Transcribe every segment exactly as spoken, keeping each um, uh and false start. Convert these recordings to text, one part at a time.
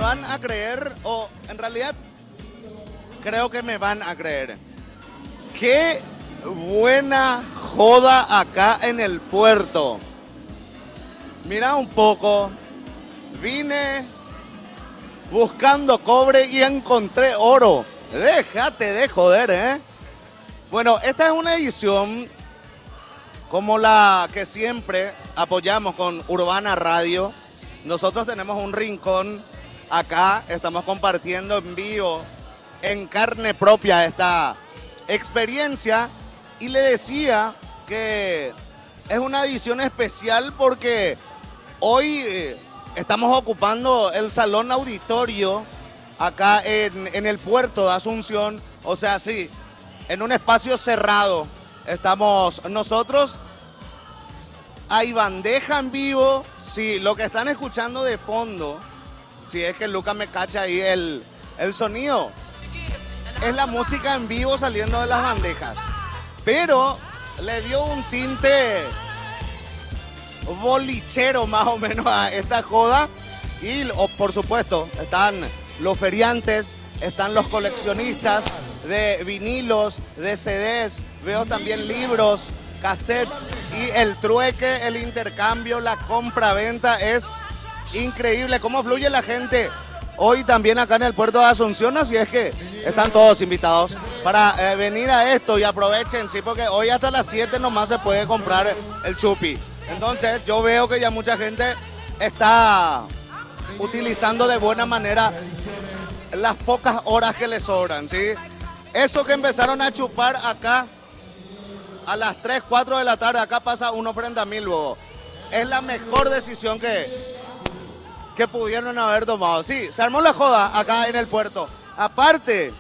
van a creer, o en realidad creo que me van a creer. Qué buena joda acá en el puerto. Mira un poco. Vine buscando cobre y encontré oro. Déjate de joder, ¿eh? Bueno, esta es una edición como la que siempre apoyamos con Urbana Radio. Nosotros tenemos un rincón acá, estamos compartiendo en vivo, en carne propia esta experiencia. Y le decía que es una edición especial porque hoy eh, estamos ocupando el salón auditorio acá en, en el puerto de Asunción. O sea, sí, en un espacio cerrado estamos nosotros. Hay bandeja en vivo. Sí, lo que están escuchando de fondo, si es que Lucas me cacha ahí el, el sonido, es la música en vivo saliendo de las bandejas. Pero le dio un tinte bolichero más o menos a esta joda. Y oh, por supuesto están los feriantes, están los coleccionistas de vinilos, de C Ds, veo también libros, cassettes, y el trueque, el intercambio, la compra-venta. Es increíble cómo fluye la gente hoy también acá en el puerto de Asunción. Así es que están todos invitados para eh, venir a esto y aprovechen, sí, porque hoy hasta las siete nomás se puede comprar el chupi. Entonces yo veo que ya mucha gente está utilizando de buena manera las pocas horas que les sobran, ¿sí? Eso que empezaron a chupar acá a las tres, cuatro de la tarde, acá pasa uno frente a mí luego. Es la mejor decisión que, que pudieron haber tomado. Sí, se armó la joda acá en el puerto. Aparte,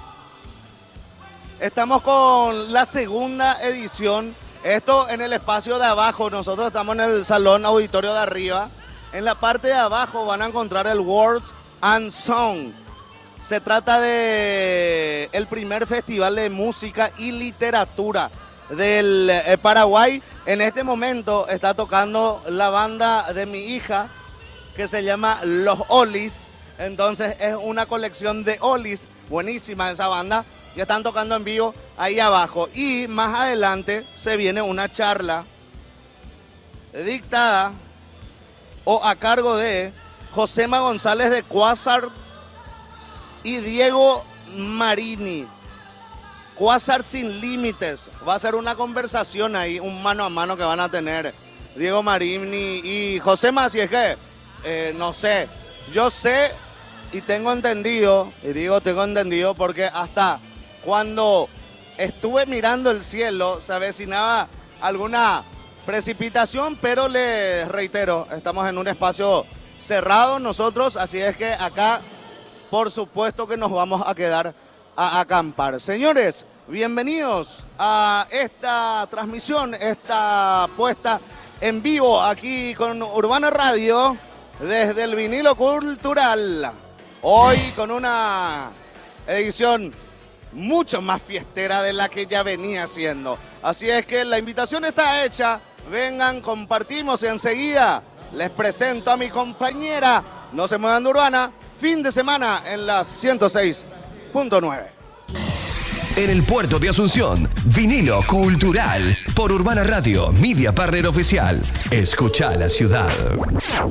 estamos con la segunda edición. Esto en el espacio de abajo. Nosotros estamos en el salón auditorio de arriba. En la parte de abajo van a encontrar el Words and Song. Se trata de el primer festival de música y literatura del eh, Paraguay. En este momento está tocando la banda de mi hija, que se llama Los Olis. Entonces es una colección de Olis, buenísima esa banda, y están tocando en vivo ahí abajo. Y más adelante se viene una charla dictada o a cargo de Josema González de Quasar y Diego Marini. Quasar Sin Límites. Va a ser una conversación ahí, un mano a mano que van a tener Diego Marini y Josema. Así es que, eh, no sé, yo sé y tengo entendido, y digo tengo entendido porque hasta cuando estuve mirando el cielo se avecinaba alguna precipitación, pero les reitero, estamos en un espacio cerrado nosotros, así es que acá por supuesto que nos vamos a quedar a acampar. Señores, bienvenidos a esta transmisión, esta puesta en vivo aquí con Urbana Radio desde el Vinilo Cultural. Hoy con una edición mucho más fiestera de la que ya venía siendo. Así es que la invitación está hecha. Vengan, compartimos y enseguida les presento a mi compañera. No se muevan de Urbana, fin de semana en la ciento seis punto nueve. En el puerto de Asunción, Vinilo Cultural por Urbana Radio, Media Partner Oficial. Escucha la ciudad.